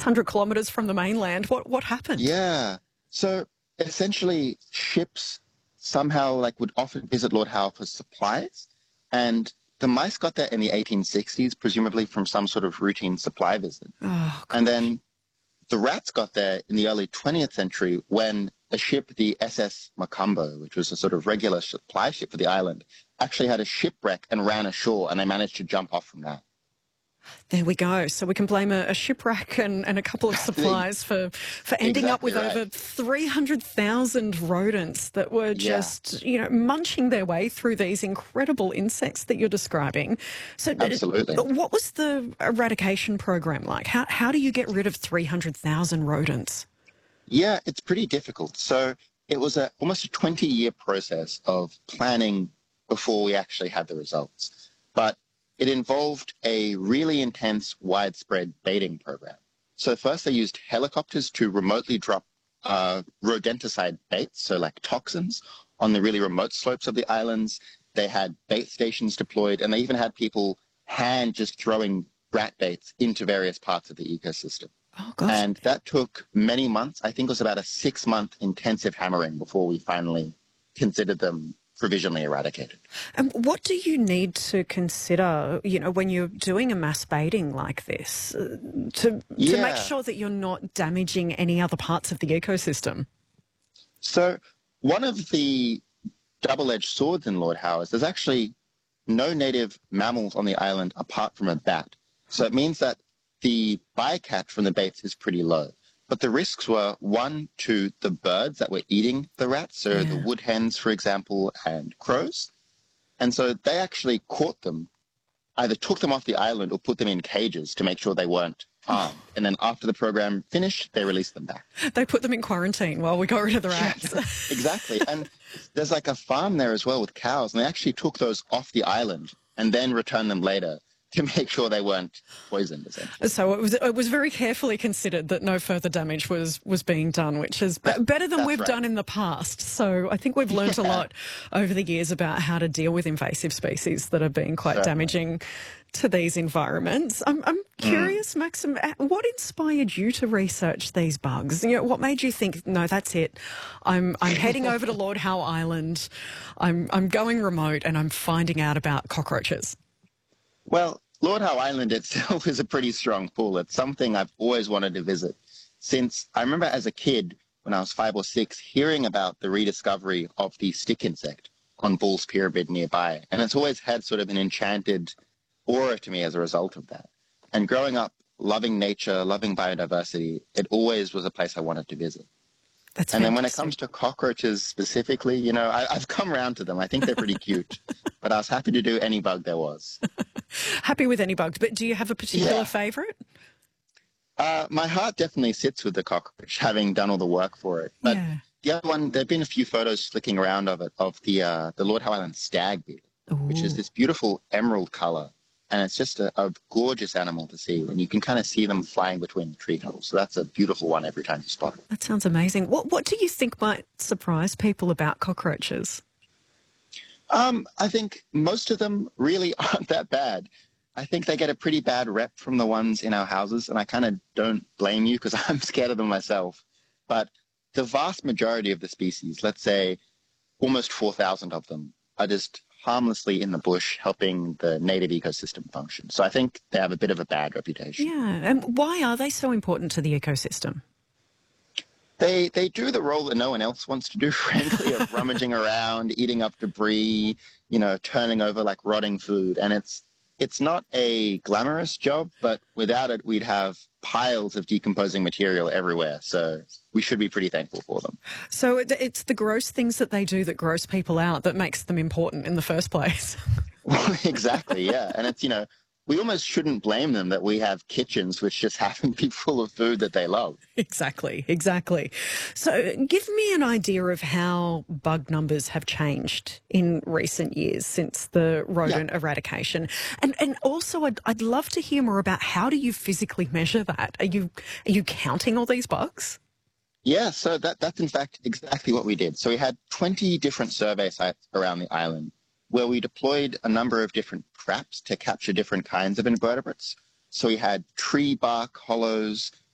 600 kilometres from the mainland. What happened? Yeah. So essentially ships somehow would often visit Lord Howe for supplies, and the mice got there in the 1860s, presumably from some sort of routine supply visit. Oh, gosh. And then the rats got there in the early 20th century when a ship, the SS Macumbo, which was a sort of regular supply ship for the island, actually had a shipwreck and ran ashore, and they managed to jump off from that. There we go. So we can blame a shipwreck and a couple of supplies for ending up with over 300,000 rodents that were just, munching their way through these incredible insects that you're describing. So Absolutely. What was the eradication program like? How do you get rid of 300,000 rodents? Yeah, it's pretty difficult. So it was almost a 20-year process of planning before we actually had the results. But it involved a really intense, widespread baiting program. So first they used helicopters to remotely drop rodenticide baits, so like toxins, on the really remote slopes of the islands. They had bait stations deployed, and they even had people just throwing rat baits into various parts of the ecosystem. Oh, gosh. And that took many months. I think it was about a 6-month intensive hammering before we finally considered them provisionally eradicated. And what do you need to consider, when you're doing a mass baiting like this, to make sure that you're not damaging any other parts of the ecosystem? So one of the double-edged swords in Lord Howe is there's actually no native mammals on the island apart from a bat. So it means that the bycatch from the baits is pretty low. But the risks were, one, to the birds that were eating the rats, so the wood hens, for example, and crows. And so they actually caught them, either took them off the island or put them in cages to make sure they weren't harmed. And then after the program finished, they released them back. They put them in quarantine while we got rid of the rats. Exactly. And there's a farm there as well with cows, and they actually took those off the island and then returned them later to make sure they weren't poisoned, essentially. So it was very carefully considered that no further damage was being done, which is better than we've done in the past. So I think we've learned a lot over the years about how to deal with invasive species that are being quite damaging to these environments. I'm curious, Maxim, what inspired you to research these bugs? What made you think, no, that's it. I'm heading over to Lord Howe Island. I'm going remote and I'm finding out about cockroaches. Well, Lord Howe Island itself is a pretty strong pull. It's something I've always wanted to visit since I remember as a kid when I was 5 or 6 hearing about the rediscovery of the stick insect on Bull's Pyramid nearby. And it's always had sort of an enchanted aura to me as a result of that. And growing up, loving nature, loving biodiversity, it always was a place I wanted to visit. That's and then when it comes to cockroaches specifically, I've come around to them. I think they're pretty cute, but I was happy to do any bug there was. Happy with any bug, but do you have a particular favourite? My heart definitely sits with the cockroach, having done all the work for it. But the other one, there have been a few photos flicking around of it, of the Lord Howe Island stag beetle, which is this beautiful emerald colour. And it's just a gorgeous animal to see. And you can kind of see them flying between the tree tops. So that's a beautiful one every time you spot it. That sounds amazing. What do you think might surprise people about cockroaches? I think most of them really aren't that bad. I think they get a pretty bad rep from the ones in our houses. And I kind of don't blame you because I'm scared of them myself. But the vast majority of the species, let's say almost 4,000 of them, are just harmlessly in the bush helping the native ecosystem function. So I think they have a bit of a bad reputation. Yeah, and why are they so important to the ecosystem? They do the role that no one else wants to do, frankly, of rummaging around, eating up debris, turning over like rotting food. And it's not a glamorous job, but without it, we'd have piles of decomposing material everywhere. So we should be pretty thankful for them. So it's the gross things that they do that gross people out that makes them important in the first place. Well, exactly, yeah. And it's, we almost shouldn't blame them that we have kitchens which just happen to be full of food that they love. Exactly. So give me an idea of how bug numbers have changed in recent years since the rodent eradication. And also I'd love to hear more about how do you physically measure that? Are you counting all these bugs? Yeah, so that's in fact exactly what we did. So we had 20 different survey sites around the island where we deployed a number of different traps to capture different kinds of invertebrates. So we had tree bark hollows,